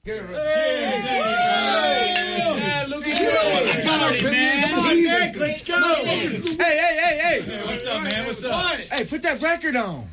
Cheers. Look at you. Let's go. Hey. What's up, man? What's up? Hey, put that record on.